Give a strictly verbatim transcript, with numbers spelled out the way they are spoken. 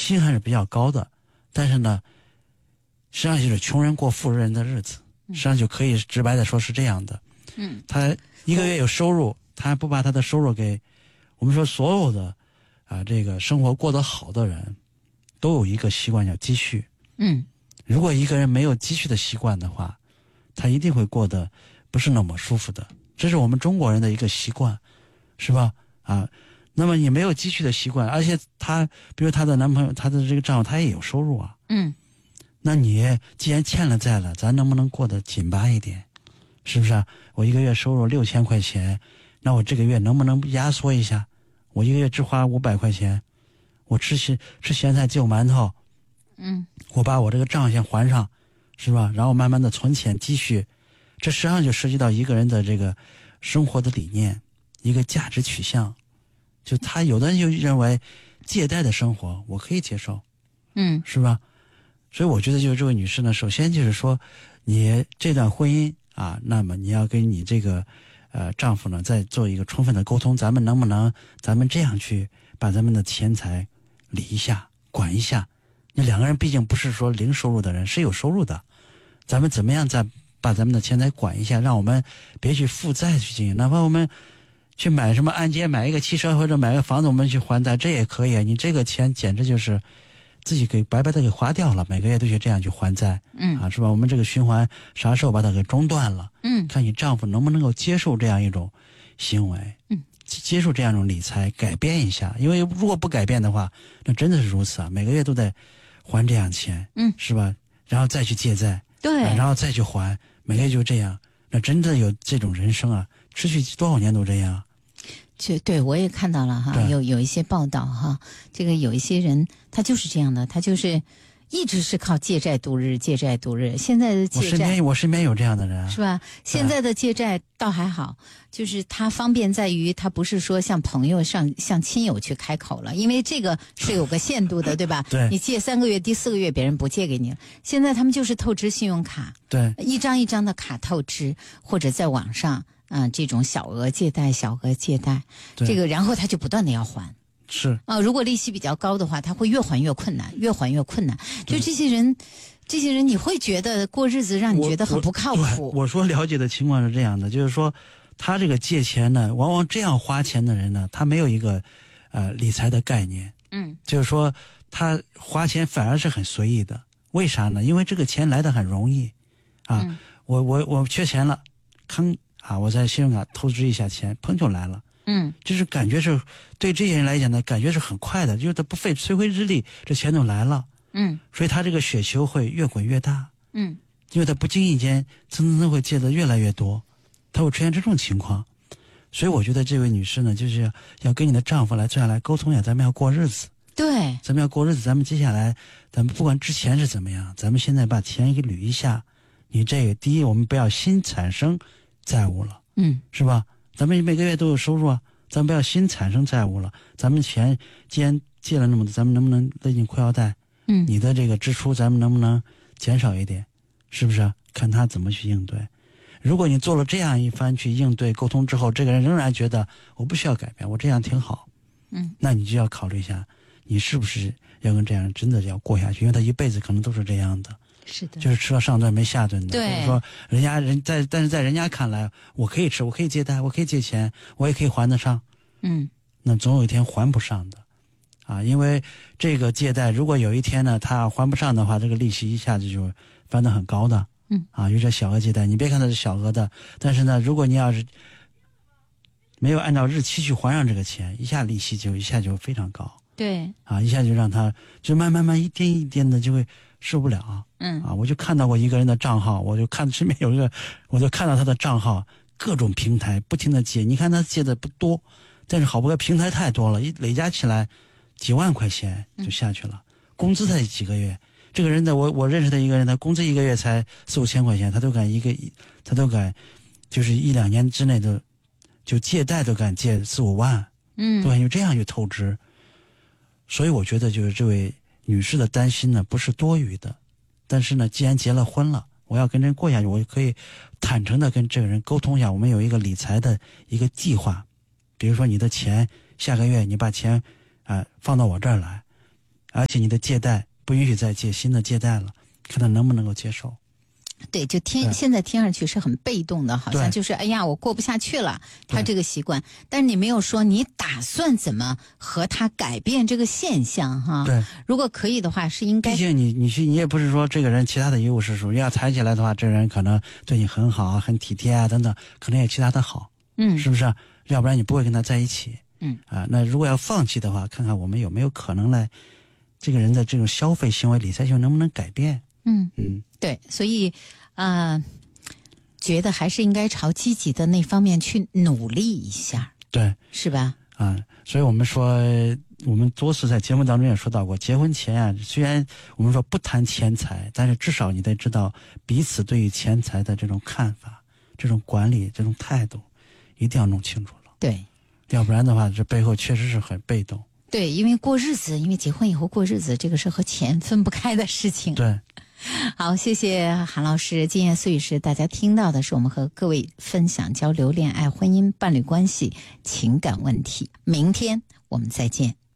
薪还是比较高的，但是呢，实际上就是穷人过富人的日子，实际上就可以直白的说是这样的。 嗯， 他一个月有收入，他还不把他的收入给我们说所有的啊这个生活过得好的人，都有一个习惯叫积蓄。 嗯， 如果一个人没有积蓄的习惯的话，他一定会过得不是那么舒服的。这是我们中国人的一个习惯，是吧？啊，那么你没有积蓄的习惯，而且他，比如她的男朋友，她的这个丈夫，他也有收入啊。 嗯， 那你既然欠了债了，咱能不能过得紧巴一点？是不是啊？我一个月收入六千块钱，那我这个月能不能压缩一下？我一个月只花五百块钱，我吃咸吃咸菜就馒头， 嗯， 我把我这个账先还上，是吧？然后慢慢的存钱积蓄，这实际上就涉及到一个人的这个生活的理念，一个价值取向。就他有的人就认为借贷的生活我可以接受， 嗯， 是吧？所以我觉得就是这位女士呢，首先就是说，你这段婚姻啊，那么你要跟你这个呃丈夫呢再做一个充分的沟通，咱们能不能咱们这样去把咱们的钱财理一下管一下？你两个人毕竟不是说零收入的人，是有收入的，咱们怎么样再把咱们的钱财管一下，让我们别去负债去经营，哪怕我们去买什么按揭买一个汽车或者买个房子我们去还债，这也可以。你这个钱简直就是自己给白白的给花掉了，每个月都去这样去还债， 嗯啊，是吧？我们这个循环啥时候把它给中断了？ 嗯， 看你丈夫能不能够接受这样一种行为， 嗯， 接受这样一种理财，改变一下。因为如果不改变的话，那真的是如此啊，每个月都得还这样钱， 嗯， 是吧？然后再去借债， 对， 啊然后再去还，每个月就这样，那真的有这种人生啊，持续多少年都这样。 就对，我也看到了哈，有有一些报道哈，这个有一些人他就是这样的，他就是一直是靠借债度日，借债度日。现在的借债， 我身边我身边有这样的人， 是吧？现在的借债倒还好，就是它方便在于它不是说像朋友上像亲友去开口了，因为这个是有个限度的，对吧？ 对， 你借三个月，第四个月别人不借给你了。现在他们就是透支信用卡， 对， 一张一张的卡透支，或者在网上。嗯，这种小额借贷、小额借贷，这个然后他就不断的要还， 是啊，如果利息比较高的话，他会越还越困难，越还越困难。就这些人，这些人你会觉得过日子让你觉得很不靠谱。 我, 我, 我说了解的情况是这样的，就是说他这个借钱呢，往往这样花钱的人呢，他没有一个呃理财的概念， 嗯， 就是说他花钱反而是很随意的。为啥呢？因为这个钱来得很容易啊， 嗯、 我我我缺钱了，康。啊，我在信用卡透支一下钱，砰就来了。 嗯， 就是感觉是对这些人来讲呢，感觉是很快的，就是他不费吹灰之力，这钱就来了。 嗯， 所以他这个雪球会越滚越大。 嗯， 因为他不经意间蹭蹭蹭会借的越来越多，他会出现这种情况。所以我觉得这位女士呢，就是要跟你的丈夫来坐下来沟通一下，咱们要过日子。 对， 咱们要过日子，咱们接下来，咱们不管之前是怎么样，咱们现在把钱给捋一下。你这个第一，我们不要新产生债务了， 嗯， 是吧？咱们每个月都有收入啊，咱们不要新产生债务了。咱们钱既然借了那么多，咱们能不能勒紧裤腰带？ 嗯， 你的这个支出咱们能不能减少一点？是不是？看他怎么去应对。如果你做了这样一番去应对沟通之后，这个人仍然觉得我不需要改变，我这样挺好， 嗯， 那你就要考虑一下，你是不是要跟这样人真的要过下去？因为他一辈子可能都是这样的。 是的， 就是吃到上顿没下顿的。 对， 或者说人家人在，但是在人家看来，我可以吃，我可以借贷，我可以借钱，我也可以还得上。 嗯， 那总有一天还不上的，啊，因为这个借贷，如果有一天呢，他还不上的话，这个利息一下子就翻得很高的。 嗯， 啊，有点小额借贷，你别看它是小额的，但是呢，如果你要是没有按照日期去还上这个钱，一下利息就一下就非常高。 对， 啊，一下就让他就慢慢慢一点一点的就会受不了。 嗯， 啊，我就看到过一个人的账号，我就看身边有一个，我就看到他的账号各种平台不停的借，你看他借的不多，但是好不容易平台太多了，一累加起来几万块钱就下去了，嗯、工资才几个月。这个人的我我认识的一个人，他工资一个月才四五千块钱，他都敢一个他都敢，就是一两年之内都就借贷都敢借四五万， 嗯， 都敢就这样去透支。所以我觉得就是这位女士的担心呢不是多余的，但是呢，既然结了婚了，我要跟人过下去，我可以坦诚的跟这个人沟通一下，我们有一个理财的一个计划，比如说你的钱下个月你把钱啊、呃、放到我这儿来， 而且你的借贷不允许再借新的借贷了，看他能不能够接受。 对，就听现在听上去是很被动的，好像就是哎呀我过不下去了，他这个习惯，但是你没有说你打算怎么和他改变这个现象哈。 对， 如果可以的话是应该， 毕竟你你你也不是说这个人其他的一无是处，要谈起来的话，这个人可能对你很好很体贴啊等等，可能也其他的好， 嗯， 是不是？要不然你不会跟他在一起。 嗯啊，那如果要放弃的话，看看我们有没有可能来这个人的这种消费行为理财行为能不能改变。 嗯嗯， 对，所以啊、呃，觉得还是应该朝积极的那方面去努力一下， 对， 是吧？ 啊，所以我们说，我们多次在节目当中也说到过，结婚前啊，虽然我们说不谈钱财，但是至少你得知道彼此对于钱财的这种看法、这种管理、这种态度，一定要弄清楚了。 对， 要不然的话，这背后确实是很被动。 对，因为过日子，因为结婚以后过日子，这个是和钱分不开的事情。 对。 好，谢谢韩老师。今夜碎语时，大家听到的是我们和各位分享交流恋爱、婚姻、伴侣关系、情感问题。明天我们再见。